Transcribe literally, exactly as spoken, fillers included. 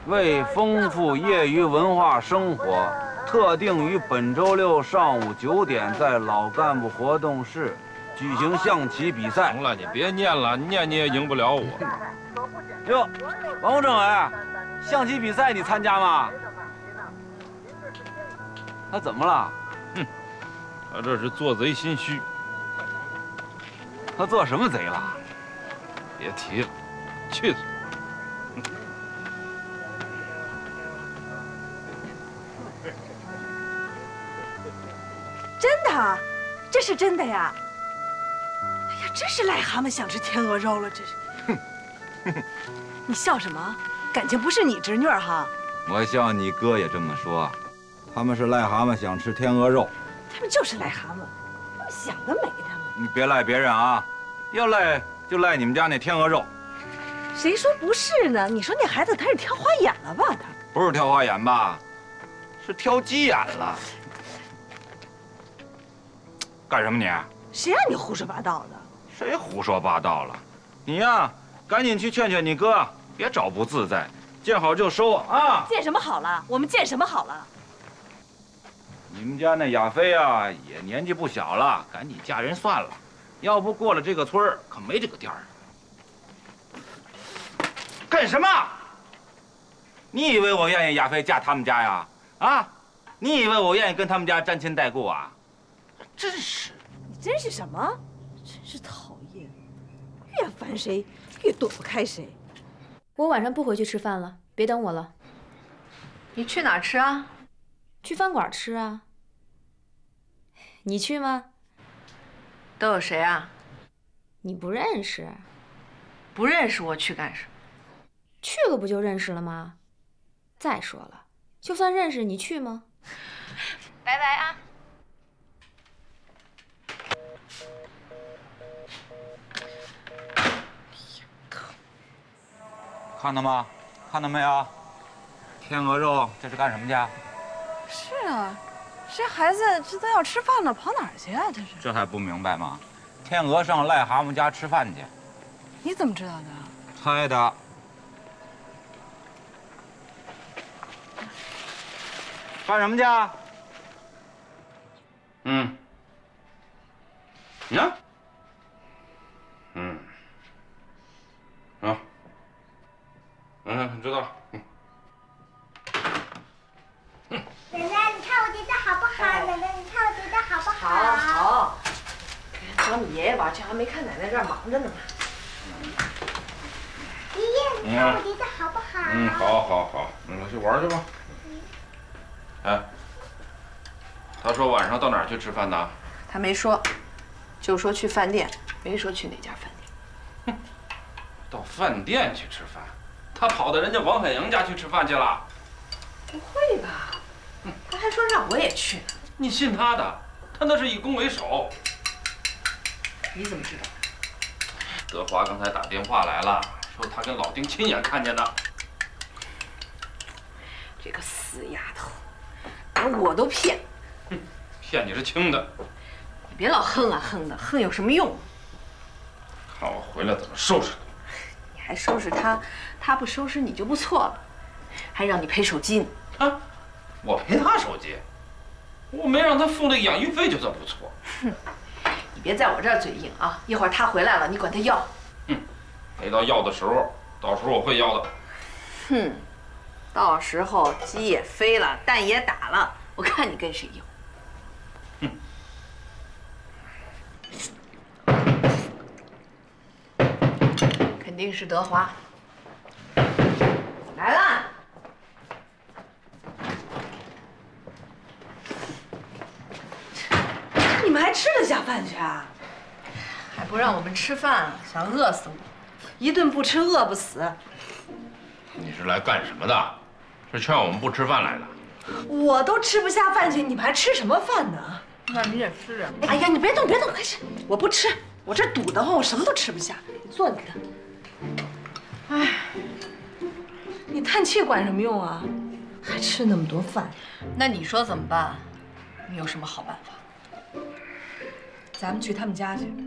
为丰富业余文化生活，特定于本周六上午九点在老干部活动室举行象棋比赛。 行了，你别念了，念你也赢不了我。 哟，王政委，象棋比赛你参加吗？他怎么了？ 哼，他这是做贼心虚。 他做什么贼了？ 别提了，去死！ 真的，这是真的呀！哎呀，真是癞蛤蟆想吃天鹅肉了，这是。哼，你笑什么？感情不是你侄女儿哈？ 我笑你哥也这么说，他们是癞蛤蟆想吃天鹅肉。 他们就是癞蛤蟆，他们想得美，他们。 你别赖别人啊，要赖就赖你们家那天鹅肉。 谁说不是呢？你说那孩子他是挑花眼了吧？他不是挑花眼吧？是挑鸡眼了。干什么你？ 谁让你胡说八道的？ 谁胡说八道了？你呀，赶紧去劝劝你哥，别找不自在，见好就收啊！ 见什么好了？我们见什么好了？ 你们家那亚飞啊，也年纪不小了，赶紧嫁人算了，要不过了这个村儿可没这个店儿。干什么？你以为我愿意亚飞嫁他们家呀？啊？你以为我愿意跟他们家沾亲带故啊？真是！ 你真是什么？真是讨厌，越烦谁越躲不开谁。 我晚上不回去吃饭了，别等我了。 你去哪儿吃啊？ 去饭馆吃啊。你去吗？ 都有谁啊？ 你不认识？ 不认识我去干什么？ 去了不就认识了吗？再说了，就算认识，你去吗？拜拜啊！ 看到吗？看到没有？天鹅肉，这是干什么去？ 是啊，这孩子这都要吃饭了，跑哪儿去啊？这是。 这还不明白吗？天鹅上癞蛤蟆家吃饭去。 你怎么知道的？ 猜的。干什么去？嗯。你看。嗯。啊。嗯，知道了。嗯。 奶奶，你看我叠的好不好？奶奶，你看我叠的好不好？ 好，好。找你爷爷吧，这还没看奶奶这儿忙着呢嘛。 爷爷，你看我叠的好不好？ 嗯，好，好，好，嗯，去玩去吧。哎，他说晚上到哪儿去吃饭呢？ 他没说，就说去饭店，没说去哪家饭店。 哼，到饭店去吃饭，他跑到人家王海洋家去吃饭去了？ 不会吧？他还说让我也去呢。 你信他的？他那是以攻为守。 你怎么知道？ 德华刚才打电话来了，说他跟老丁亲眼看见的。 这个死丫头，连我都骗。 哼，骗你是轻的。 你别老哼啊哼的，哼有什么用？ 看我回来怎么收拾他。 你还收拾他，他不收拾你就不错了，还让你赔手机呢。 啊，我赔他手机，我没让他付那个养育费就算不错。 哼，你别在我这儿嘴硬啊！一会儿他回来了，你管他要。 哼，没到要的时候，到时候我会要的。 哼，到时候鸡也飞了，蛋也打了，我看你跟谁要。 哼， 肯定是德华。来了。 你们还吃得下饭去啊？ 还不让我们吃饭，想饿死我！ 一顿不吃饿不死。 你是来干什么的？是劝我们不吃饭来的？ 我都吃不下饭去，你们还吃什么饭呢？ 那你也吃啊！ 哎呀，你别动，别动，快吃！我不吃，我这堵得慌，我什么都吃不下。你坐你的。哎，你叹气管什么用啊？还吃那么多饭？ 那你说怎么办？你有什么好办法？ 咱们去他们家去。